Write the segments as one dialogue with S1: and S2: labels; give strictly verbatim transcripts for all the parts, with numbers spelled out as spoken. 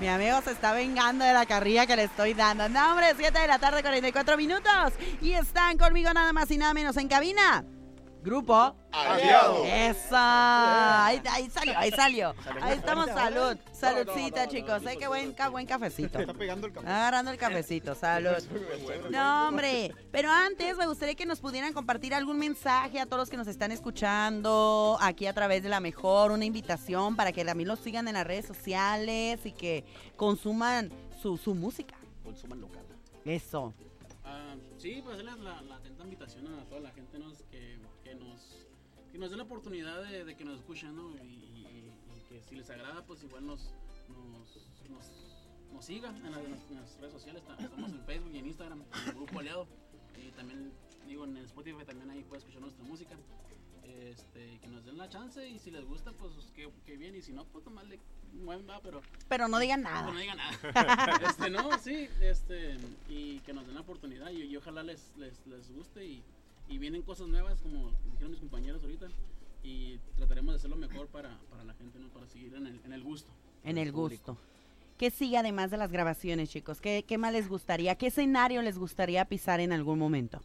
S1: Mi amigo se está vengando de la carrilla que le estoy dando. No, hombre, siete de la tarde, cuarenta y cuatro minutos. Y están conmigo nada más y nada menos en cabina. Grupo
S2: Aliado.
S1: Eso. Ahí, ahí salió, ahí salió. Ahí estamos, salud. Saludcita,
S2: no, no,
S1: chicos.
S2: no,
S1: Eh,
S2: no,
S1: qué buen, ca- buen cafecito.
S2: Está pegando el café.
S1: Agarrando el cafecito, salud. No, hombre, pero antes me gustaría que nos pudieran compartir algún mensaje a todos los que nos están escuchando aquí a través de La Mejor, una invitación para que también los sigan en las redes sociales y que consuman su, su música.
S3: Consuman local.
S1: Eso.
S3: Ah, sí, pues hacerles la, la atenta invitación a toda la gente nos, que, que nos que nos dé la oportunidad de, de que nos escuchen, ¿no? Y, y, y que si les agrada, pues igual nos nos, nos, nos sigan en, la, en las redes sociales. Estamos en Facebook y en Instagram, en el Grupo Aliado. Y también, digo, en Spotify también ahí pueden escuchar nuestra música. Este, que nos den la chance y si les gusta, pues que, que bien. Y si no, pues nomás le mueven, va, pero...
S1: Pero no digan nada.
S3: No digan nada. este, no, sí, este, y que nos den la oportunidad y, y ojalá les, les, les guste y, y vienen cosas nuevas, como dijeron mis compañeros ahorita, y trataremos de hacerlo mejor para, para la gente, ¿no? Para seguir en el, en el gusto.
S1: En el gusto. ¿Qué sigue además de las grabaciones, chicos? ¿Qué, qué más les gustaría? ¿Qué escenario les gustaría pisar en algún momento?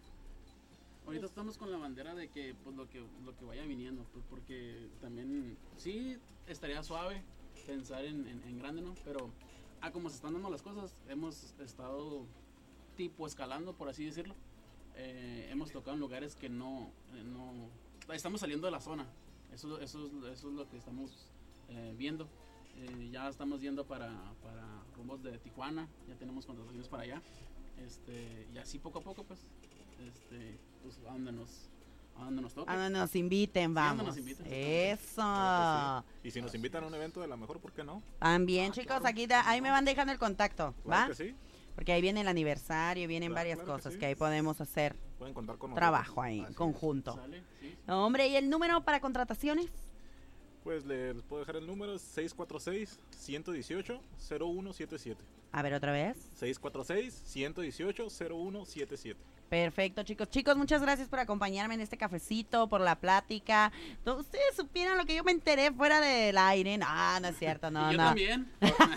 S3: Ahorita estamos con la bandera de que pues lo que lo que vaya viniendo, pues porque también sí estaría suave pensar en, en, en grande, ¿no? Pero a como se están dando las cosas, hemos estado tipo escalando, por así decirlo. Eh, hemos tocado en lugares que no, eh, no estamos saliendo de la zona. Eso, eso, eso es lo que estamos eh, viendo. Eh, ya estamos yendo para, para rumbos de Tijuana, ya tenemos contrataciones para allá. Este, y así poco a poco, pues, este, pues a donde nos, a donde nos toque.
S1: A donde nos inviten,
S3: Sí,
S1: vamos.
S3: donde nos inviten.
S1: Eso.
S2: Claro que sí. Y si nos invitan a un evento de La Mejor, ¿por qué no?
S1: También,
S2: Ah,
S1: chicos,
S2: claro.
S1: aquí da- ahí me van dejando el contacto, ¿va?
S2: Claro que sí.
S1: Porque ahí viene el aniversario, vienen
S2: Claro,
S1: varias
S2: claro que
S1: cosas
S2: sí.
S1: que ahí podemos hacer
S2: Pueden contar con nosotros.
S1: trabajo ahí,
S2: Así es.
S1: conjunto.
S3: ¿Sale? Sí.
S1: No, hombre, ¿y el número para contrataciones?
S2: Pues les puedo dejar el número seis cuatro seis, uno uno ocho, cero uno siete siete.
S1: A ver, otra vez.
S2: seis cuatro seis, uno uno ocho, cero uno siete siete.
S1: Perfecto, chicos. Chicos, muchas gracias por acompañarme en este cafecito, por la plática. No, ustedes supieran lo que yo me enteré fuera del aire. No, no es cierto, no,
S3: y yo
S1: no.
S3: también.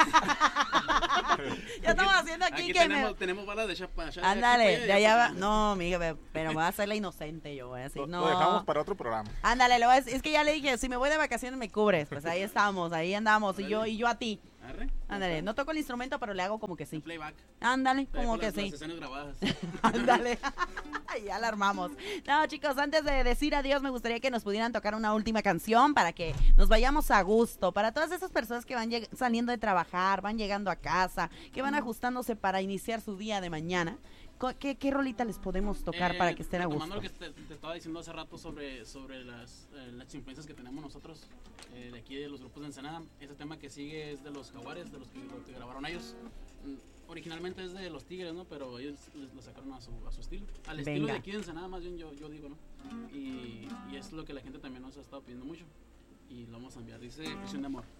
S1: Ya estamos haciendo aquí,
S3: Aquí
S1: que
S3: tenemos,
S1: me...
S3: tenemos balas de chapa.
S1: Ándale, de allá va. No, amiga, ve- pero me voy a hacer la inocente yo, voy a decir,
S2: Lo,
S1: no.
S2: lo dejamos para otro programa.
S1: Ándale, le voy a decir- es que ya le dije, si me voy de vacaciones me cubres. Pues ahí estamos, ahí andamos. Y yo, y yo a ti.
S3: Arre.
S1: Ándale, no toco el instrumento, pero le hago como que sí.
S3: Playback.
S1: Ándale,
S3: Trae
S1: como
S3: por
S1: que
S3: las,
S1: sí.
S3: las escenas grabadas.
S1: Ándale. Ya la armamos. No, chicos, antes de decir adiós, me gustaría que nos pudieran tocar una última canción para que nos vayamos a gusto. Para todas esas personas que van lleg- saliendo de trabajar, van llegando a casa, que van ajustándose para iniciar su día de mañana. Co- ¿Qué, qué rolita les podemos tocar
S3: Eh,
S1: para que estén a
S3: retomando
S1: gusto?
S3: lo que te, te estaba diciendo hace rato sobre, sobre las, eh, las influencias que tenemos nosotros eh, de aquí de los grupos de Ensenada. Este tema que sigue es de los Jaguares, de los que, lo que grabaron ellos. Mm, Originalmente es de los Tigres, ¿no? Pero ellos les- lo sacaron a su, a su estilo. Al estilo
S1: Venga.
S3: de aquí de Ensenada, más bien yo, yo digo, ¿no? Y, y es lo que la gente también nos ha estado pidiendo mucho. Y lo vamos a enviar. Dice Prisión de Amor.